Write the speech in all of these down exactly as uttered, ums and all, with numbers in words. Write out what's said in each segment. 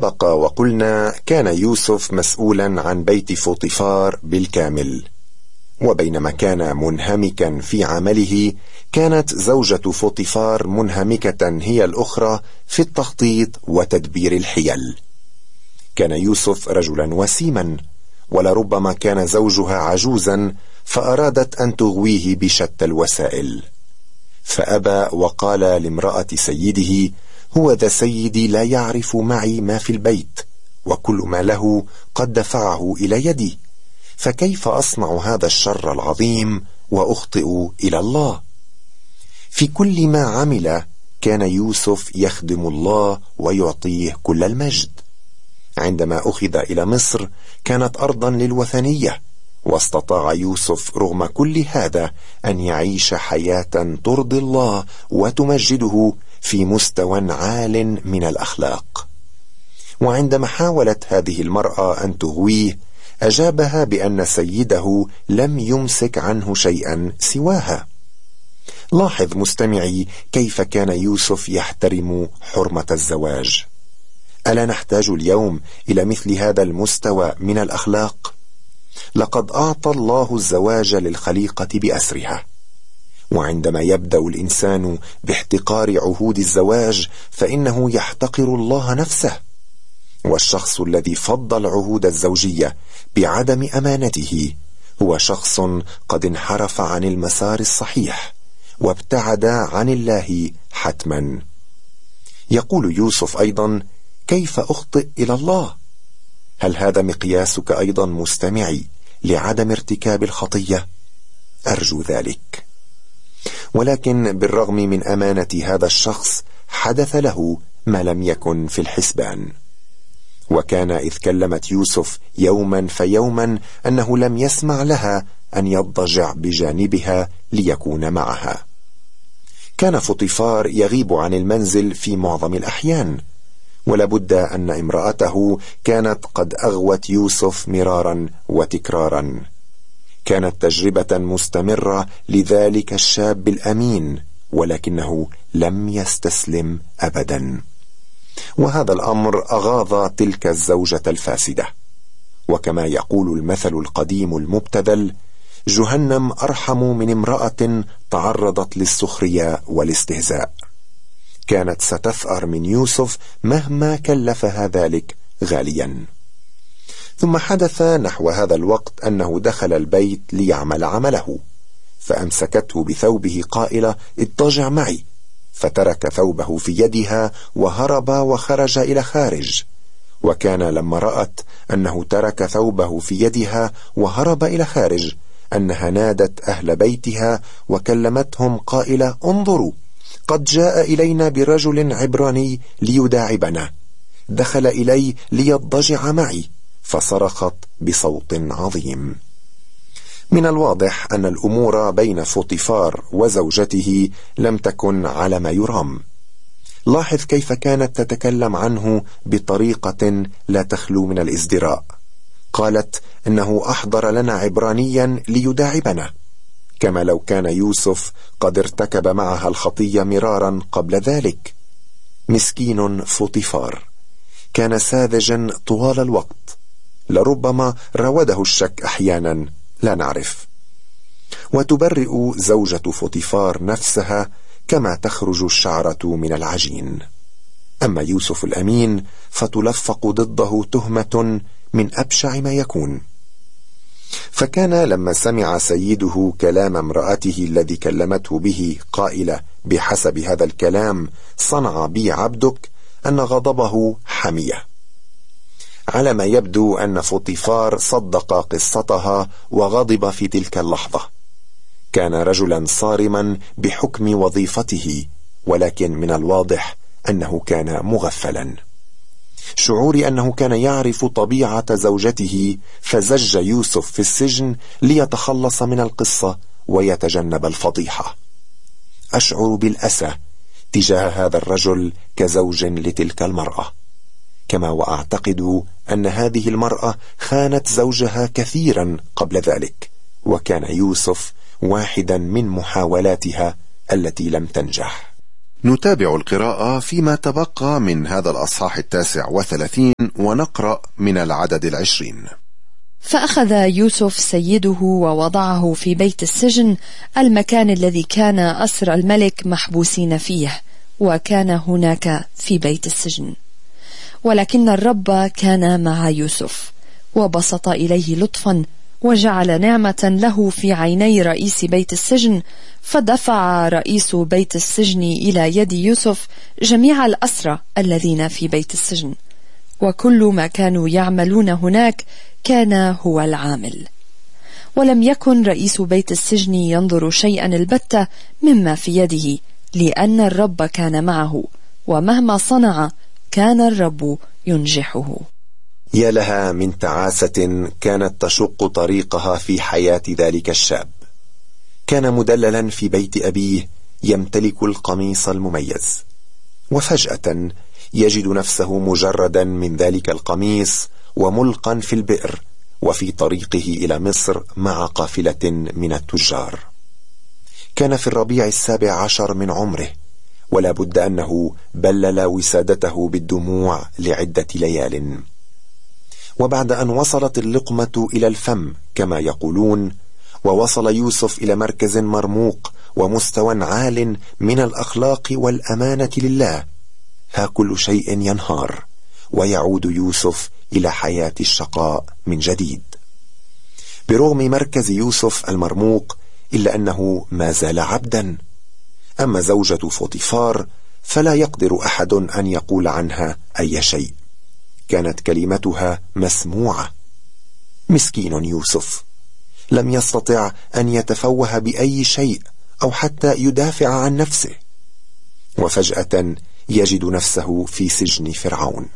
سبق وقلنا كان يوسف مسؤولا عن بيت فوطيفار بالكامل، وبينما كان منهمكا في عمله كانت زوجة فوطيفار منهمكة هي الأخرى في التخطيط وتدبير الحيل. كان يوسف رجلا وسيما، ولربما كان زوجها عجوزا فأرادت أن تغويه بشتى الوسائل، فأبى وقال لامرأة سيده: هو ذا سيدي لا يعرف معي ما في البيت، وكل ما له قد دفعه إلى يدي، فكيف أصنع هذا الشر العظيم وأخطئ إلى الله؟ في كل ما عمل كان يوسف يخدم الله ويعطيه كل المجد. عندما أخذ إلى مصر كانت أرضا للوثنية، واستطاع يوسف رغم كل هذا أن يعيش حياة ترضي الله وتمجده في مستوى عال من الأخلاق. وعندما حاولت هذه المرأة أن تغويه أجابها بأن سيده لم يمسك عنه شيئا سواها. لاحظ مستمعي كيف كان يوسف يحترم حرمة الزواج. ألا نحتاج اليوم إلى مثل هذا المستوى من الأخلاق؟ لقد أعطى الله الزواج للخليقة بأسرها، وعندما يبدأ الإنسان باحتقار عهود الزواج فإنه يحتقر الله نفسه. والشخص الذي فضل عهود الزوجية بعدم أمانته هو شخص قد انحرف عن المسار الصحيح وابتعد عن الله حتما. يقول يوسف أيضا: كيف أخطئ إلى الله؟ هل هذا مقياسك أيضا مستمعي لعدم ارتكاب الخطية؟ أرجو ذلك. ولكن بالرغم من أمانة هذا الشخص حدث له ما لم يكن في الحسبان. وكان إذ كلمت يوسف يوما فيوما أنه لم يسمع لها أن يضجع بجانبها ليكون معها. كان فوطيفار يغيب عن المنزل في معظم الأحيان، ولابد أن امرأته كانت قد أغوت يوسف مرارا وتكرارا. كانت تجربة مستمرة لذلك الشاب الأمين، ولكنه لم يستسلم أبدا. وهذا الأمر أغاظ تلك الزوجة الفاسدة. وكما يقول المثل القديم المبتذل: جهنم أرحم من امرأة تعرضت للسخرية والاستهزاء. كانت ستثأر من يوسف مهما كلفها ذلك غاليا. ثم حدث نحو هذا الوقت أنه دخل البيت ليعمل عمله، فأمسكته بثوبه قائلة: اضطجع معي، فترك ثوبه في يدها وهرب وخرج إلى خارج. وكان لما رأت أنه ترك ثوبه في يدها وهرب إلى خارج أنها نادت أهل بيتها وكلمتهم قائلة: انظروا، قد جاء إلينا برجل عبراني ليداعبنا، دخل إلي ليضجع معي. فصرخت بصوت عظيم. من الواضح أن الأمور بين فوطيفار وزوجته لم تكن على ما يرام. لاحظ كيف كانت تتكلم عنه بطريقة لا تخلو من الازدراء. قالت إنه أحضر لنا عبرانيا ليداعبنا، كما لو كان يوسف قد ارتكب معها الخطية مرارا قبل ذلك. مسكين فوطيفار، كان ساذجا طوال الوقت، لربما راوده الشك أحيانا، لا نعرف. وتبرئ زوجة فوطيفار نفسها كما تخرج الشعرة من العجين. أما يوسف الأمين فتلفق ضده تهمة من أبشع ما يكون. فكان لما سمع سيده كلام امرأته الذي كلمته به قائلة: بحسب هذا الكلام صنع بي عبدك، أن غضبه حمية. على ما يبدو أن فوطيفار صدق قصتها وغضب في تلك اللحظة. كان رجلا صارما بحكم وظيفته، ولكن من الواضح أنه كان مغفلا. شعوري أنه كان يعرف طبيعة زوجته، فزج يوسف في السجن ليتخلص من القصة ويتجنب الفضيحة. أشعر بالأسى تجاه هذا الرجل كزوج لتلك المرأة، كما وأعتقد أن هذه المرأة خانت زوجها كثيرا قبل ذلك، وكان يوسف واحدا من محاولاتها التي لم تنجح. نتابع القراءة فيما تبقى من هذا الأصحاح التاسع وثلاثين ونقرأ من العدد العشرين. فأخذ يوسف سيده ووضعه في بيت السجن، المكان الذي كان أسر الملك محبوسين فيه، وكان هناك في بيت السجن. ولكن الرب كان مع يوسف وبسط إليه لطفا، وجعل نعمة له في عيني رئيس بيت السجن، فدفع رئيس بيت السجن إلى يد يوسف جميع الأسرى الذين في بيت السجن، وكل ما كانوا يعملون هناك كان هو العامل. ولم يكن رئيس بيت السجن ينظر شيئا البتة مما في يده، لأن الرب كان معه، ومهما صنع كان الرب ينجحه. يا لها من تعاسة كانت تشق طريقها في حياة ذلك الشاب. كان مدللا في بيت أبيه يمتلك القميص المميز، وفجأة يجد نفسه مجردا من ذلك القميص وملقا في البئر، وفي طريقه إلى مصر مع قافلة من التجار. كان في الربيع السابع عشر من عمره، ولا بد أنه بلل وسادته بالدموع لعدة ليال. وبعد أن وصلت اللقمة إلى الفم كما يقولون، ووصل يوسف إلى مركز مرموق ومستوى عال من الأخلاق والأمانة لله، ها كل شيء ينهار، ويعود يوسف إلى حياة الشقاء من جديد. برغم مركز يوسف المرموق إلا أنه ما زال عبدا. أما زوجة فوطيفار فلا يقدر أحد أن يقول عنها أي شيء، كانت كلمتها مسموعة. مسكين يوسف لم يستطع أن يتفوه بأي شيء أو حتى يدافع عن نفسه، وفجأة يجد نفسه في سجن فرعون.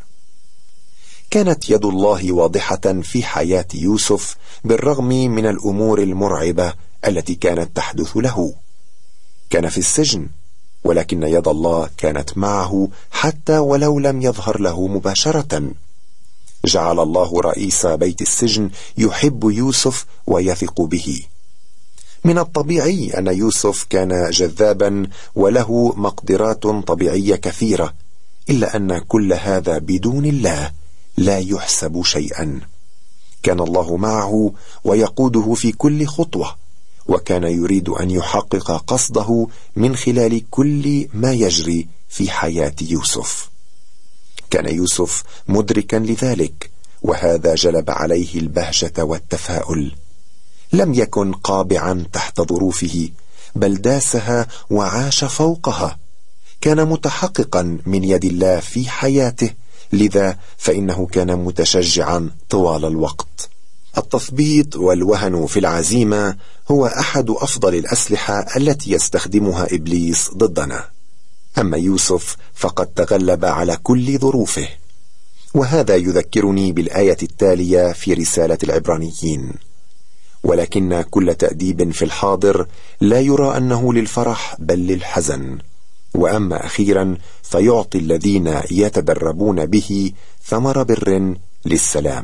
كانت يد الله واضحة في حياة يوسف بالرغم من الأمور المرعبة التي كانت تحدث له. كان في السجن، ولكن يد الله كانت معه حتى ولو لم يظهر له مباشرة. جعل الله رئيس بيت السجن يحب يوسف ويثق به. من الطبيعي أن يوسف كان جذابا وله مقدرات طبيعية كثيرة، إلا أن كل هذا بدون الله لا يحسب شيئا. كان الله معه ويقوده في كل خطوة، وكان يريد أن يحقق قصده من خلال كل ما يجري في حياة يوسف. كان يوسف مدركا لذلك، وهذا جلب عليه البهجة والتفاؤل. لم يكن قابعا تحت ظروفه، بل داسها وعاش فوقها. كان متحققا من يد الله في حياته، لذا فإنه كان متشجعا طوال الوقت. التثبيط والوهن في العزيمة هو أحد أفضل الأسلحة التي يستخدمها إبليس ضدنا. أما يوسف فقد تغلب على كل ظروفه، وهذا يذكرني بالآية التالية في رسالة العبرانيين: ولكن كل تأديب في الحاضر لا يرى أنه للفرح بل للحزن، وأما أخيرا فيعطي الذين يتدربون به ثمر بر للسلام.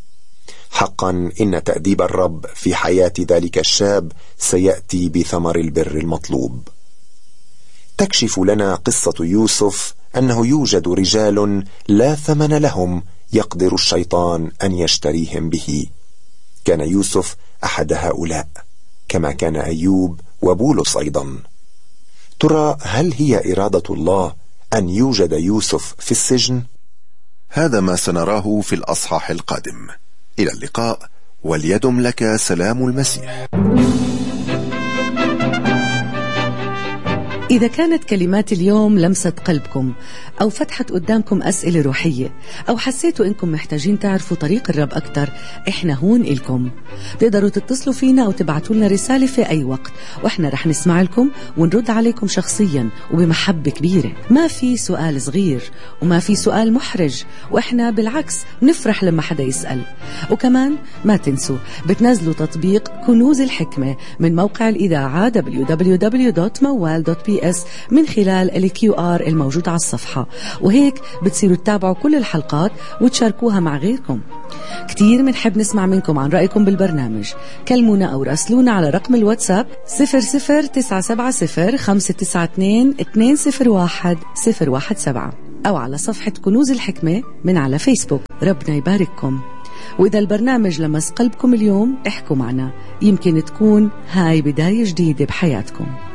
حقا إن تأديب الرب في حياة ذلك الشاب سيأتي بثمر البر المطلوب. تكشف لنا قصة يوسف أنه يوجد رجال لا ثمن لهم يقدر الشيطان أن يشتريهم به. كان يوسف أحد هؤلاء، كما كان أيوب وبولس أيضا. ترى هل هي إرادة الله أن يوجد يوسف في السجن؟ هذا ما سنراه في الأصحاح القادم. إلى اللقاء، وليدم لك سلام المسيح. إذا كانت كلمات اليوم لمست قلبكم أو فتحت قدامكم أسئلة روحية، أو حسيتوا إنكم محتاجين تعرفوا طريق الرب أكتر، إحنا هون إلكم. تقدروا تتصلوا فينا أو تبعتوا لنا رسالة في أي وقت، وإحنا رح نسمع لكم ونرد عليكم شخصيا وبمحبة كبيرة. ما في سؤال صغير وما في سؤال محرج، وإحنا بالعكس نفرح لما حدا يسأل. وكمان ما تنسوا بتنزلوا تطبيق كنوز الحكمة من موقع الإذاعة دبليو دبليو دبليو دوت موال دوت بي بي اس من خلال الكيو آر الموجود على الصفحة، وهيك بتصيروا تتابعوا كل الحلقات وتشاركوها مع غيركم. كتير منحب نسمع منكم عن رأيكم بالبرنامج. كلمونا أو راسلونا على رقم الواتساب صفر صفر تسعة سبعة صفر خمسة تسعة اثنين اثنين صفر واحد صفر واحد سبعة أو على صفحة كنوز الحكمة من على فيسبوك. ربنا يبارككم. وإذا البرنامج لمس قلبكم اليوم احكوا معنا، يمكن تكون هاي بداية جديدة بحياتكم.